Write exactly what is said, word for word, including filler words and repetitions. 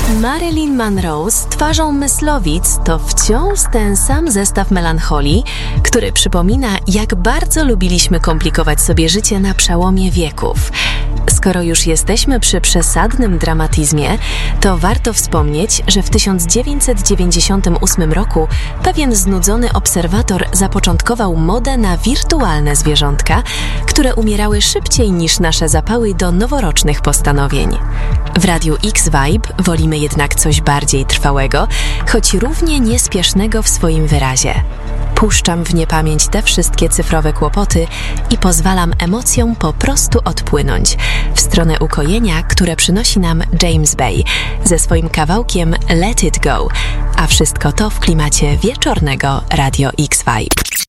Marilyn Monroe z twarzą myslowic to wciąż ten sam zestaw melancholii, który przypomina, jak bardzo lubiliśmy komplikować sobie życie na przełomie wieków. Skoro już jesteśmy przy przesadnym dramatyzmie, to warto wspomnieć, że w tysiąc dziewięćset dziewięćdziesiątym ósmym roku pewien znudzony obserwator zapoczątkował modę na wirtualne zwierzątka, które umierały szybciej niż nasze zapały do noworocznych postanowień. W Radiu X-Vibe wolimy jednak coś bardziej trwałego, choć równie niespiesznego w swoim wyrazie. Puszczam w niepamięć te wszystkie cyfrowe kłopoty i pozwalam emocjom po prostu odpłynąć w stronę ukojenia, które przynosi nam James Bay ze swoim kawałkiem Let It Go, a wszystko to w klimacie wieczornego Radio X-Vibe.